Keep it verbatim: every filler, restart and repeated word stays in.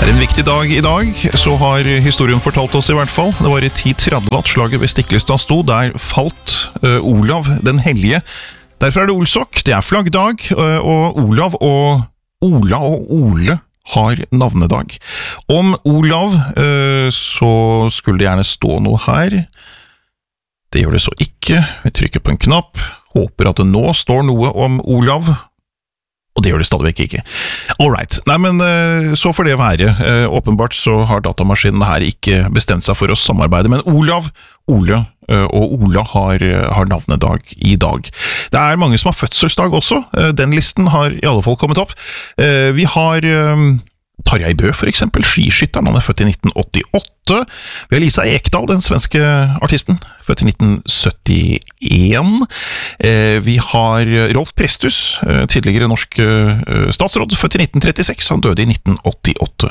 En viktig dag i dag, så har historien fortalt oss i hvert fall. Det var i ti tretti at slaget ved Stiklestad sto. Der falt uh, Olav den hellige. Derfor er det Olsok, det er flaggdag, uh, og Olav og Ola og Ole har navnedag. Om Olav uh, så skulle det gjerne stå noe her. Det gjør det så ikke. Vi trykker på en knapp. Håper at det nå står noe om Olav. Og det gjør det stadigvæk ikke. Alright. Nei, men så får det være. Åpenbart så har datamaskinen her ikke bestemt seg for å samarbeide, men Olav, Ole og Ola har, har navnedag i dag. Det er mange som har fødselsdag også. Den listen har i alle fall kommet opp. Vi har Tarjei Bø for eksempel, skiskytteren, han er født i nitten åttiåtte. Vi har Lisa Ekdahl, den svenske artisten, født i nitten syttien. Vi har Rolf Presthus, tidligere norsk statsråd, født i nitten trettiseks, han døde i nitten åttiåtte.